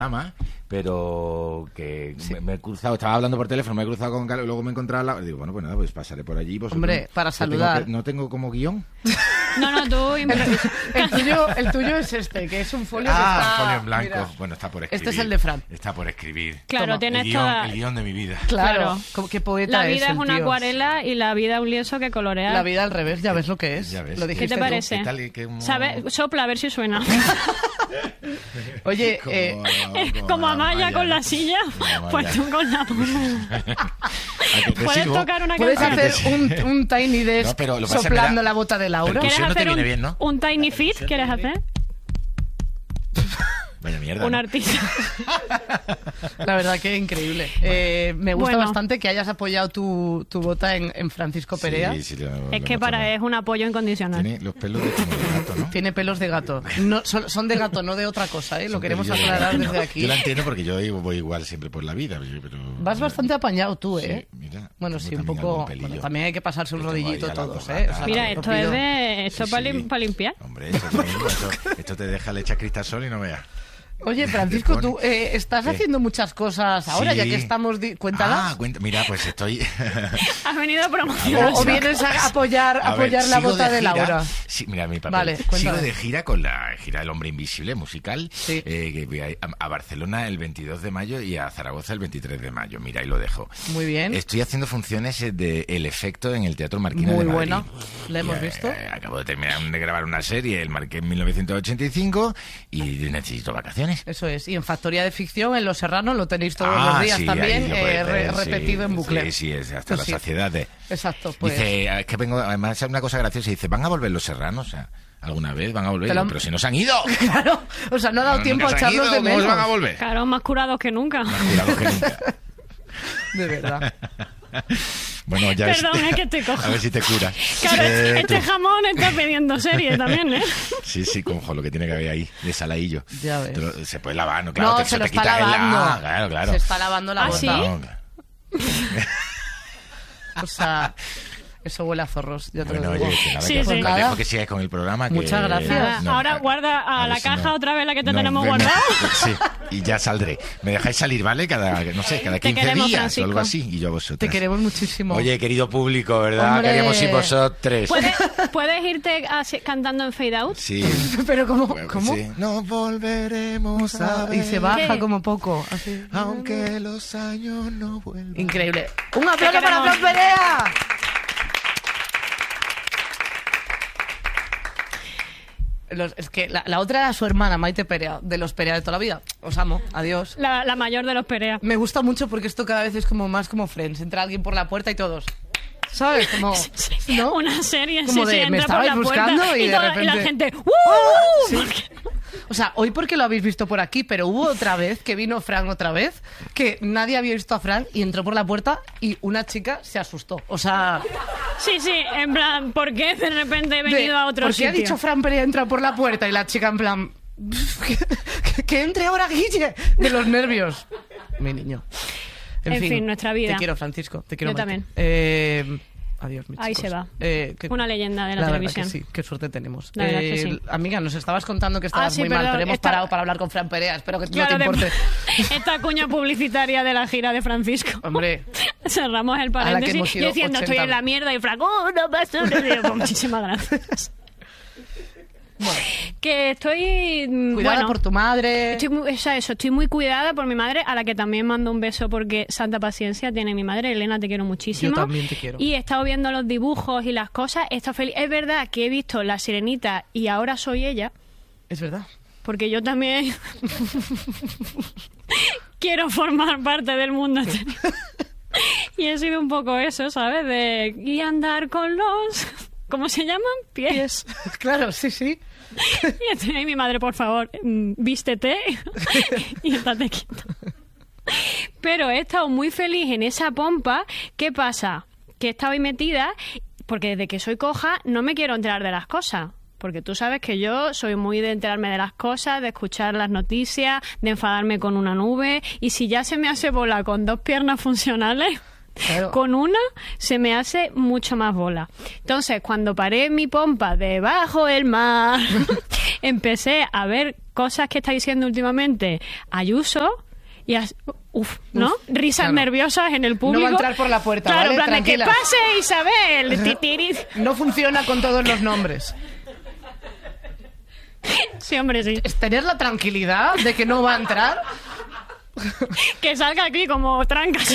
pero que me he cruzado, estaba hablando por teléfono, me he cruzado con Carlos, luego me he encontrado digo, bueno, pues nada, pues pasaré por allí. Hombre, para saludar. No tengo como guión. No, tú... el tuyo es este, que es un folio que está... folio en blanco. Mira, Bueno, está por escribir. este es el de Fran. Está por escribir. Claro, tienes el guión de mi vida. Claro. Qué poeta La vida es el una tío. acuarela y la vida un lienzo que colorea. La vida al revés, ya ves lo que es. Ya ves. Lo ¿Qué dijiste te tú. parece? ¿Qué tal? ¿Sabes? Sopla a ver si suena. Oye, Como Amaya con la silla, pues tú con la... Puedes tocar una ¿puedes canción. hacer un Tiny Desk No, pero lo que pasa es que soplando me da- la bota de Laura? Pero- ¿Quieres no te hacer viene bien, ¿no? un Tiny Fit? ¿Quieres hacer? Vaya mierda. Un ¿no? artista. La verdad que increíble. Me gusta Bueno. bastante que hayas apoyado tu bota en Francisco Perea. Sí, lo Es hemos que hecho para mal. es un apoyo incondicional. Tiene los pelos de como de gato, ¿no? Tiene pelos de gato. No, son de gato, no de otra cosa, ¿eh? Lo Son queremos pelillos de aclarar gato. desde aquí. Yo la entiendo porque yo voy igual siempre por la vida. Pero Vas bastante apañado tú, ¿eh? Sí, mira, Bueno, tengo sí, un también poco... algún pelillo. Bueno, también hay que pasarse un Yo tengo rodillito ahí a las todos, dos ¿eh? patas. Mira, te esto pido- es Sí, para sí. limpiar. Hombre, esto es lo mismo, esto te deja, le echas cristasol y no veas. Oye, Francisco, Te tú pone- estás ¿Qué? haciendo muchas cosas ahora, Sí. ya que estamos... Cuéntalas. Mira, pues estoy... Has venido a promocionar. O vienes a apoyar A ver, la sigo bota de gira. Laura. Sí, mira mi papel. Vale, Sigo cuéntame. de gira con la gira del Hombre Invisible musical. Sí. Que voy a Barcelona el 22 de mayo y a Zaragoza el 23 de mayo. Mira, ahí lo dejo. Muy bien. Estoy haciendo funciones de El Efecto en el Teatro Marquina Muy de Madrid. buena. ¿La hemos Y, visto? acabo de terminar de grabar una serie, El Marqués en 1985, y necesito vacaciones. Eso es. Y en Factoría de Ficción, en Los Serranos, lo tenéis todos los días sí, también, ahí lo puedes ver, repetido en bucle. Sí, es hasta la Sí. saciedad de... Exacto, pues... Dice, es que vengo, además es una cosa graciosa, dice, ¿van a volver Los Serranos? O sea, ¿alguna vez van a volver? Te lo han- Pero si no se han ido. Claro, o sea, no ha dado No, tiempo a nunca se han echarlos ido, de ¿cómo menos. van a volver? Claro, más curados que nunca. Más curados que nunca. De verdad. Bueno, ya Perdón, es que te cojo. A ver si te curas. Claro, este tú- jamón está pidiendo serie también, ¿eh? Sí, cojo, lo que tiene que haber ahí, de saladillo. Ya ves. Se puede lavar, ¿no? Claro, No, te, se lo te está quita lavando. Claro. Se está lavando la ¿Ah, bota. sí? No, O sea, eso huele a zorros, ya te bueno, lo digo. oye, que nada, Sí, que sí. os Nada. dejo que sigáis con el programa. Que, Muchas gracias. Nada, No, ahora guarda a ver la si caja otra vez la que te no, tenemos me- guardada. Sí, y ya saldré. Me dejáis salir, ¿vale? Cada 15 queremos, días Francisco. o algo así, y yo a vosotros. Te queremos muchísimo. Oye, querido público, ¿verdad? Hombre. Queremos ir vosotros. ¿Puedes irte cantando en Fade Out? Sí. Pero ¿cómo? Bueno, ¿Cómo? sí. Nos volveremos a ver. Y se baja ¿Qué? como poco. Así. Aunque los años no vuelvan. Increíble. Un aplauso Te para queremos. Fran Perea. Es que la otra era su hermana, Maite Perea, de los Perea de toda la vida. Os amo, adiós. La mayor de los Perea. Me gusta mucho porque esto cada vez es como más como Friends. Entra alguien por la puerta y todos. ¿Sabes? Como, ¿no? Una serie, Como sí, de, me entra por la estabais puerta buscando y de la repente- gente... Sí. O sea, hoy porque lo habéis visto por aquí, pero hubo otra vez que vino Fran otra vez, que nadie había visto a Fran y entró por la puerta y una chica se asustó. O sea, Sí, en plan, ¿por qué de repente he venido a otro ¿por qué sitio? ha dicho Fran Perea entra por la puerta y la chica en plan... que entre ahora, Guille, de los nervios. Mi niño. En fin, nuestra vida. Te quiero, Francisco. Te quiero, Yo Maite. Adiós, mis Ahí chicos. se va. Qué- Una leyenda de la verdad televisión. que sí, qué suerte tenemos. La verdad que sí. Amiga, nos estabas contando que estabas sí, muy mal, perdón, pero hemos esta- parado para hablar con Fran Perea. Espero que Claro, no te importe. esta cuña publicitaria de la gira de Francisco. Hombre, Cerramos el a la que paréntesis hemos y ido diciendo 80. estoy en la mierda y Franco, no pasa nada. Digo, pues, muchísimas gracias. bueno, Que estoy... cuidada bueno, por tu madre. estoy muy cuidada por mi madre, a la que también mando un beso porque santa paciencia tiene mi madre. Elena, te quiero muchísimo. Yo también te quiero. Y he estado viendo los dibujos y las cosas. He estado feliz. Es verdad que he visto La Sirenita y ahora soy ella, Es verdad. porque yo también quiero formar parte del mundo exterior. Y he sido un poco eso, ¿sabes? Y andar con los... ¿Cómo se llaman? Pies. Claro, sí, sí. Y estoy ahí, mi madre, por favor, vístete y estate quieto. Pero he estado muy feliz en esa pompa. ¿Qué pasa? Que he estado ahí metida porque desde que soy coja no me quiero enterar de las cosas. Porque tú sabes que yo soy muy de enterarme de las cosas, de escuchar las noticias, de enfadarme con una nube. Y si ya se me hace bola con 2 piernas funcionales... Claro. Con una se me hace mucho más bola. Entonces, cuando paré mi pompa debajo del mar, empecé a ver cosas que está diciendo últimamente Ayuso y ¿no? Risas claro. nerviosas en el público. No va a entrar por la puerta, claro, ¿vale? en plan de, Tranquilas. que pase Isabel. Titiri. No funciona con todos los nombres. Sí, hombre, sí. Es tener la tranquilidad de que no va a entrar. Que salga aquí como trancas.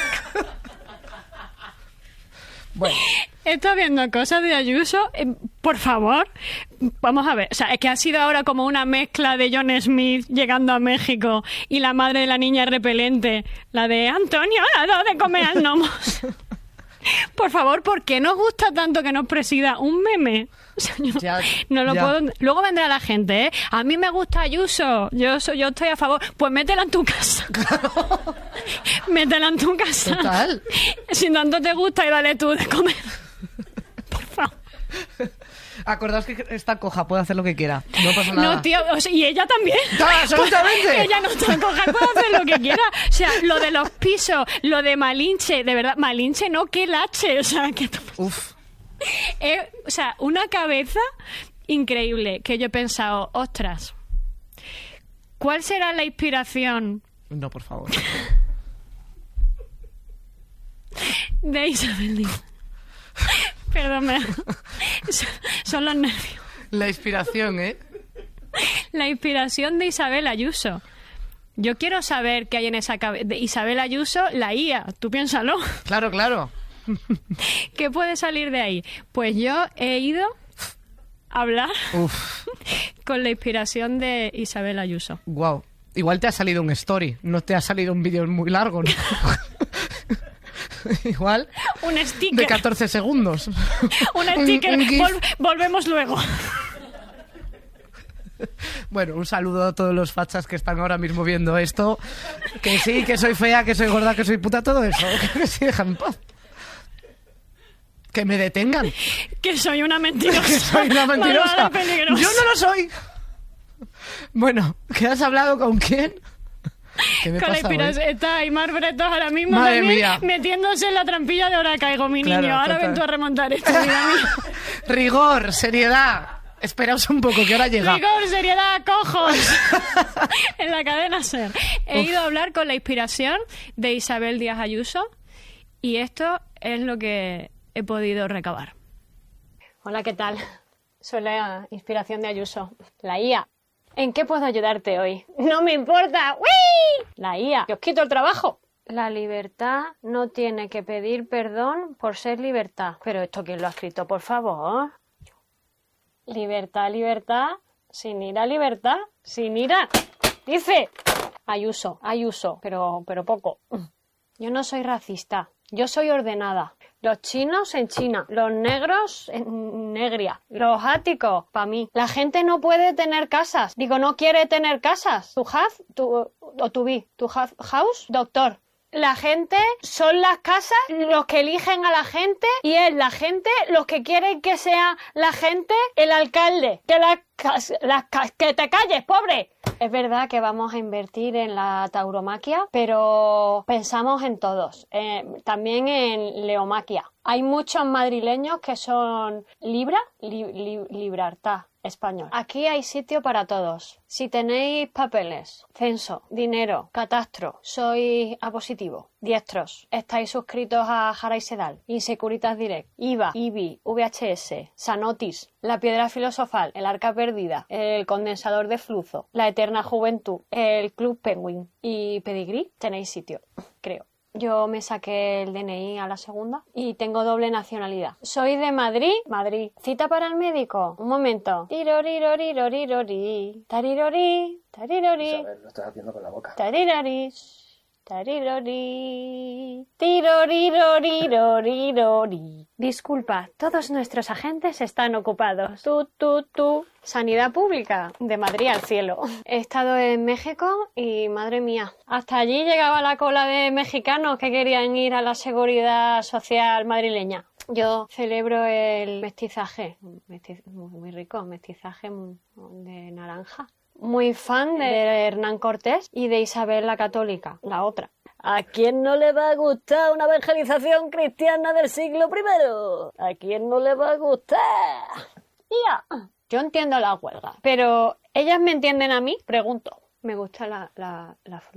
Bueno, Estoy viendo cosas de Ayuso. Por favor, vamos a ver. O sea, es que ha sido ahora como una mezcla de John Smith llegando a México y la madre de la niña repelente, la de Antonio, ha dado de comer al gnomo. Por favor, ¿por qué nos gusta tanto que nos presida un meme? O sea, yo Ya, no lo ya. puedo. Luego vendrá la gente, ¿eh? A mí me gusta Ayuso. Yo estoy a favor. Pues métela en tu casa. Métela en tu casa. Total. Si tanto te gusta y dale tú de comer. Por favor. acordaos que está coja, puede hacer lo que quiera. No pasa nada. No, tío, o sea, y ella también. ¡Absolutamente! Ella no está coja, puede hacer lo que quiera. O sea, lo de los pisos, lo de Malinche, de verdad, Malinche no, que lache. O sea, que... Uf. O sea, una cabeza increíble que yo he pensado, ostras, ¿cuál será la inspiración No, por favor. de Isabel Díaz? Perdón, son los nervios. La inspiración, ¿eh? La inspiración de Isabel Ayuso. Yo quiero saber qué hay en esa cabeza. De Isabel Ayuso, la IA. Tú piénsalo. Claro, claro. ¿Qué puede salir de ahí? Pues yo he ido a hablar Uf. con la inspiración de Isabel Ayuso. Wow. Igual te ha salido un story, no te ha salido un vídeo muy largo, ¿no? Igual Un sticker. de 14 segundos. Un sticker. Un GIF. Volvemos luego. Bueno, un saludo a todos los fachas que están ahora mismo viendo esto. Que sí, que soy fea, que soy gorda, que soy puta, todo eso. Que sí, déjame en paz. Que me detengan. Que soy una mentirosa. Que soy una mentirosa. Malvada, peligrosa. Yo no lo soy. Bueno, ¿qué has hablado con quién? ¿Qué me Con la pasa hoy? inspiración. Está Aymar Bretos ahora mismo Madre también mía. metiéndose en la trampilla de ahora caigo, mi Claro, niño. Ahora total. ven tú a remontar esto, vida mía. Rigor, seriedad. Esperaos un poco, que ahora llega. Rigor, seriedad, cojos. En la cadena SER. He ido a hablar con la inspiración de Isabel Díaz Ayuso y esto es lo que he podido recabar. Hola, ¿qué tal? Soy la inspiración de Ayuso, la IA. ¿En qué puedo ayudarte hoy? ¡No me importa! ¡Uy! La IA. ¡Que os quito el trabajo! La libertad no tiene que pedir perdón por ser libertad. ¿Pero esto quién lo ha escrito, por favor? Libertad, libertad, sin ira, libertad, sin ira. Dice Ayuso, pero poco. Yo no soy racista, yo soy ordenada. Los chinos en China, los negros en Negria, los áticos, para mí. La gente no puede tener casas. Digo, no quiere tener casas. Tu house, doctor. La gente son las casas los que eligen a la gente y es la gente los que quieren que sea la gente el alcalde. Que te calles, pobre. Es verdad que vamos a invertir en la tauromaquia, pero pensamos en todos. También en leomaquia. Hay muchos madrileños que son Libertad español. Aquí hay sitio para todos. Si tenéis papeles, censo, dinero, catastro, sois A positivo, diestros, estáis suscritos a Jara y Sedal, Insecuritas Direct, IVA, IBI, VHS, Sanotis, La Piedra Filosofal, El Arca Perdida, El Condensador de Flujo, La Eterna Juventud, el Club Penguin y Pedigrí, tenéis sitio, creo. Yo me saqué el DNI a la segunda y tengo doble nacionalidad. Soy de Madrid. Cita para el médico. Un momento. Tirorirorirorirori. Tarirori. Tarirori. Isabel, lo estás haciendo con la boca. Tarirori. Tarirori. Tirorirorirorirori. Disculpa, todos nuestros agentes están ocupados. Tú. Sanidad pública, de Madrid al cielo. He estado en México y, madre mía, hasta allí llegaba la cola de mexicanos que querían ir a la seguridad social madrileña. Yo celebro el mestizaje, muy rico, mestizaje de naranja. Muy fan de Hernán Cortés y de Isabel la Católica, la otra. ¿A quién no le va a gustar una evangelización cristiana del siglo I? ¿A quién no le va a gustar? ¡Ya! Yo entiendo la huelga, pero ¿ellas me entienden a mí? Pregunto. Me gusta la